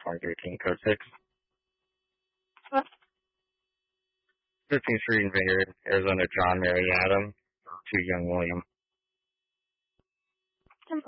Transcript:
2013, code 6. What? 15th Street in Vineyard, Arizona, John Mary Adam, to young William.